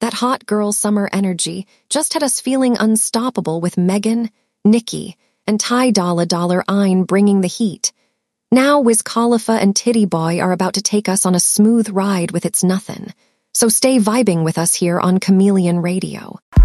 That hot girl summer energy just had us feeling unstoppable with Megan, Nikki, and Ty Dolla Dollar Ein bringing the heat. Now Wiz Khalifa and Titty Boy are about to take us on a smooth ride with It's Nothin'. So stay vibing with us here on Chameleon Radio.